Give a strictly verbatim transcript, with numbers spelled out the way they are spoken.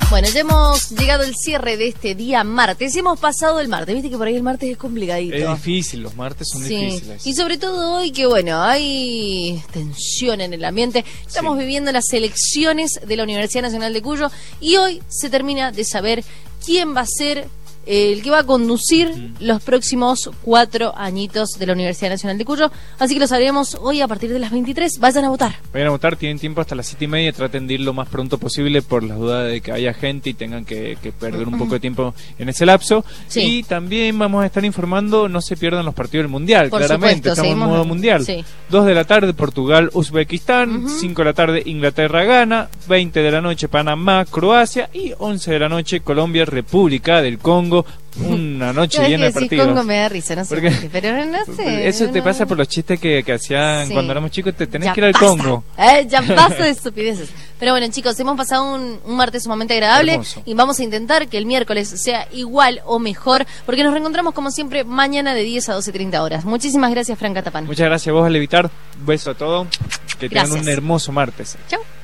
Bueno, ya hemos llegado al cierre de este día martes. Hemos pasado el martes. Viste que por ahí el martes es complicadito. Es difícil, los martes son sí. difíciles. Y sobre todo hoy que, bueno, hay tensión en el ambiente. Estamos sí. viviendo las elecciones de la Universidad Nacional de Cuyo y hoy se termina de saber quién va a ser el que va a conducir mm. los próximos cuatro añitos de la Universidad Nacional de Cuyo. Así que lo sabremos hoy a partir de las veintitrés. Vayan a votar. Vayan a votar, tienen tiempo hasta las siete y media. Traten de ir lo más pronto posible por las dudas de que haya gente y tengan que, que perder un poco de tiempo en ese lapso. Sí. Y también vamos a estar informando, no se pierdan los partidos del Mundial, por claramente. Supuesto, estamos en modo Mundial. Sí. dos de la tarde, Portugal, Uzbekistán. Uh-huh. cinco de la tarde, Inglaterra, Ghana. veinte de la noche, Panamá, Croacia. Y once de la noche, Colombia, República del Congo. Una noche llena de partidos. Congo me da risa, no sé porque, qué, pero no sé. Eso no, te pasa por los chistes que, que hacían sí. cuando éramos chicos. Te tenés ya que ir al pasa. Congo. Eh, ya pasa de estupideces. Pero bueno, chicos, hemos pasado un, un martes sumamente agradable. Hermoso. Y vamos a intentar que el miércoles sea igual o mejor, porque nos reencontramos como siempre mañana de diez a doce treinta horas. Muchísimas gracias, Franca Tapán. Muchas gracias a vos, Levitar. Un beso a todos. Que gracias. tengan un hermoso martes. Chau.